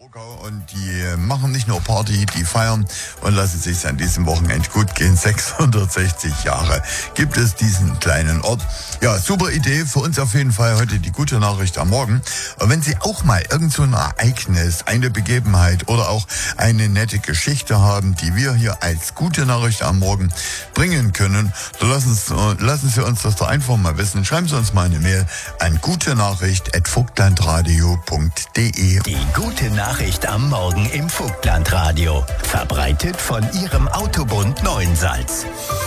Und die machen nicht nur Party, die feiern und lassen sich an diesem Wochenende gut gehen. 660 Jahre gibt es diesen kleinen Ort. Ja, super Idee. Für uns auf jeden Fall heute die gute Nachricht am Morgen. Und wenn Sie auch mal irgend so ein Ereignis, eine Begebenheit oder auch eine nette Geschichte haben, die wir hier als gute Nachricht am Morgen bringen können, dann lassen Sie uns das doch einfach mal wissen. Schreiben Sie uns mal eine Mail an gutenachricht@vogtlandradio.de. Die gute Nachricht am Morgen im Vogtlandradio. Verbreitet von Ihrem Autobund Neuensalz.